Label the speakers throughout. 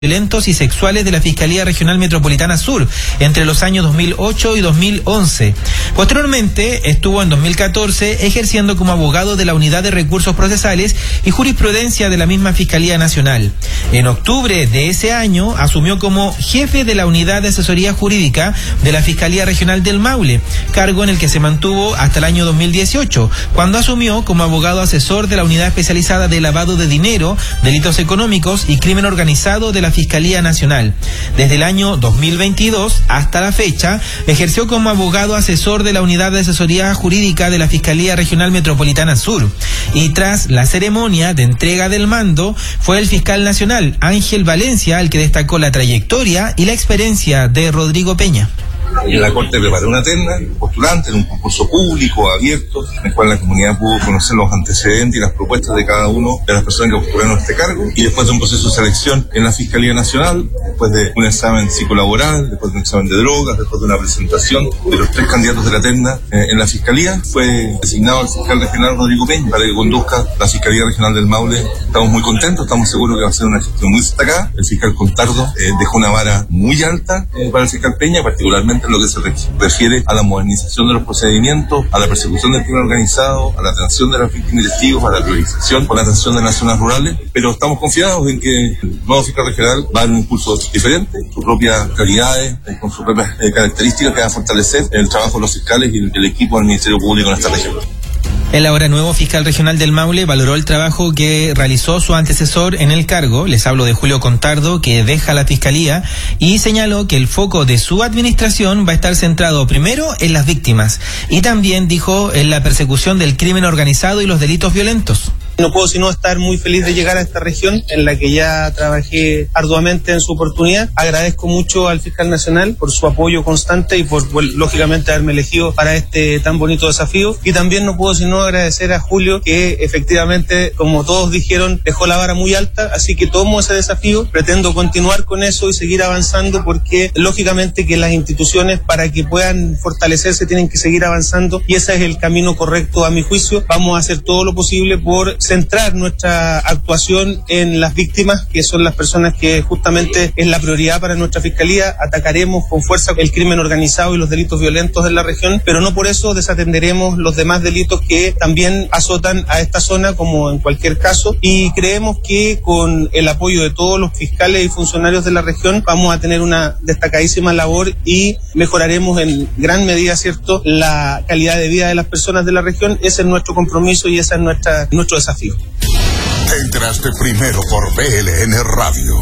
Speaker 1: violentos y sexuales de la Fiscalía Regional Metropolitana Sur entre los años 2008 y 2011. Posteriormente estuvo en 2014 ejerciendo como abogado de la Unidad de Recursos Procesales y Jurisprudencia de la misma Fiscalía Nacional. En octubre de ese año asumió como jefe de la Unidad de Asesoría Jurídica de la Fiscalía Regional del Maule, cargo en el que se mantuvo hasta el año 2018, cuando asumió como abogado asesor de la Unidad Especializada de Lavado de Dinero, Delitos Económicos y Crimen Organizado de la Fiscalía Nacional. Desde el año 2022 hasta la fecha, ejerció como abogado asesor de la Unidad de Asesoría Jurídica de la Fiscalía Regional Metropolitana Sur. Y tras la ceremonia de entrega del mando, fue el fiscal nacional, Ángel Valencia, el que destacó la trayectoria y la experiencia de Rodrigo Peña.
Speaker 2: En la Corte preparó una terna postulante en un concurso público, abierto, en el cual la comunidad pudo conocer los antecedentes y las propuestas de cada uno de las personas que postularon este cargo, y después de un proceso de selección en la Fiscalía Nacional, después de un examen psicolaboral, después de un examen de drogas, después de una presentación de los 3 candidatos de la terna en la Fiscalía, fue designado el fiscal regional Rodrigo Peña para que conduzca la Fiscalía Regional del Maule. Estamos muy contentos, estamos seguros que va a ser una gestión muy destacada. El fiscal Contardo dejó una vara muy alta para el fiscal Peña, particularmente en lo que se refiere a la modernización de los procedimientos, a la persecución del crimen organizado, a la atención de las víctimas y testigos, a la priorización por la atención de las zonas rurales, pero estamos confiados en que el nuevo fiscal regional va a dar un impulso diferente, sus propias calidades, con sus propias características que va a fortalecer el trabajo de los fiscales y el equipo del Ministerio Público en esta región.
Speaker 1: El ahora nuevo fiscal regional del Maule valoró el trabajo que realizó su antecesor en el cargo. Les hablo de Julio Contardo, que deja la fiscalía, y señaló que el foco de su administración va a estar centrado primero en las víctimas y también, dijo, en la persecución del crimen organizado y los delitos violentos.
Speaker 3: No puedo sino estar muy feliz de llegar a esta región en la que ya trabajé arduamente en su oportunidad. Agradezco mucho al fiscal nacional por su apoyo constante y por, lógicamente, haberme elegido para este tan bonito desafío. Y también no puedo sino agradecer a Julio, que efectivamente, como todos dijeron, dejó la vara muy alta, así que tomo ese desafío, pretendo continuar con eso y seguir avanzando, porque lógicamente que las instituciones, para que puedan fortalecerse, tienen que seguir avanzando, y ese es el camino correcto a mi juicio. Vamos a hacer todo lo posible por centrar nuestra actuación en las víctimas, que son las personas que justamente es la prioridad para nuestra fiscalía. Atacaremos con fuerza el crimen organizado y los delitos violentos en la región, pero no por eso desatenderemos los demás delitos que también azotan a esta zona, como en cualquier caso, y creemos que con el apoyo de todos los fiscales y funcionarios de la región vamos a tener una destacadísima labor y mejoraremos en gran medida, ¿cierto?, la calidad de vida de las personas de la región. Ese es nuestro compromiso y ese es nuestro desafío.
Speaker 4: Entraste primero por BLN Radio.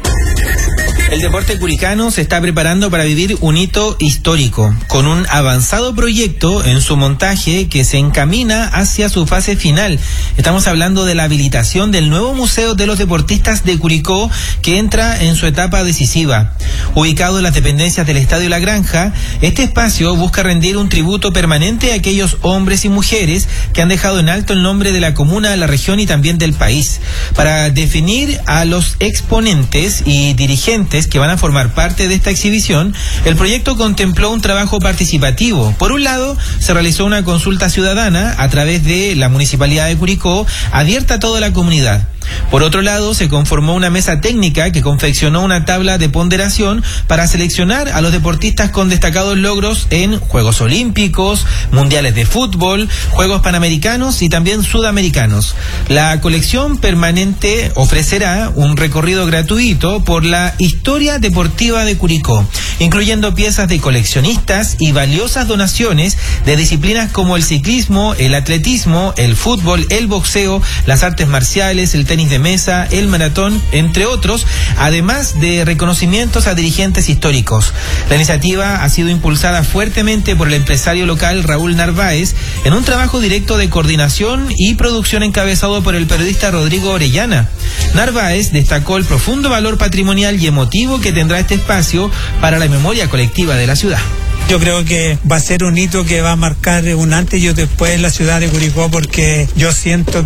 Speaker 1: El deporte curicano se está preparando para vivir un hito histórico, con un avanzado proyecto en su montaje que se encamina hacia su fase final. Estamos hablando de la habilitación del nuevo Museo de los Deportistas de Curicó, que entra en su etapa decisiva. Ubicado en las dependencias del Estadio La Granja, este espacio busca rendir un tributo permanente a aquellos hombres y mujeres que han dejado en alto el nombre de la comuna, de la región y también del país. Para definir a los exponentes y dirigentes que van a formar parte de esta exhibición, el proyecto contempló un trabajo participativo. Por un lado, se realizó una consulta ciudadana a través de la Municipalidad de Curicó, abierta a toda la comunidad. Por otro lado, se conformó una mesa técnica que confeccionó una tabla de ponderación para seleccionar a los deportistas con destacados logros en Juegos Olímpicos, Mundiales de Fútbol, Juegos Panamericanos y también Sudamericanos. La colección permanente ofrecerá un recorrido gratuito por la historia deportiva de Curicó, incluyendo piezas de coleccionistas y valiosas donaciones de disciplinas como el ciclismo, el atletismo, el fútbol, el boxeo, las artes marciales, el tenis de mesa, el maratón, entre otros, además de reconocimientos a dirigentes históricos. La iniciativa ha sido impulsada fuertemente por el empresario local Raúl Narváez, en un trabajo directo de coordinación y producción encabezado por el periodista Rodrigo Orellana. Narváez destacó el profundo valor patrimonial y emotivo que tendrá este espacio para la memoria colectiva de la ciudad.
Speaker 5: Yo creo que va a ser un hito que va a marcar un antes y un después en la ciudad de Curicó, porque yo siento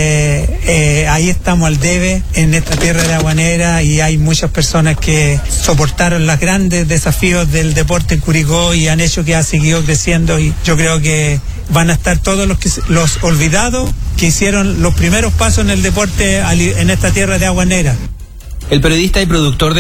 Speaker 5: que ahí estamos al debe, en esta tierra de Aguanera, y hay muchas personas que soportaron los grandes desafíos del deporte en Curicó y han hecho que ha seguido creciendo, y yo creo que van a estar todos los olvidados que hicieron los primeros pasos en el deporte en esta tierra de Aguanera.
Speaker 1: El periodista y productor de